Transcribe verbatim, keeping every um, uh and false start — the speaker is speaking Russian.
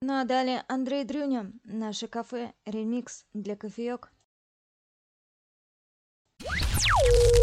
Ну а далее Андрей Дрюня, наше кафе, ремикс для кофеек.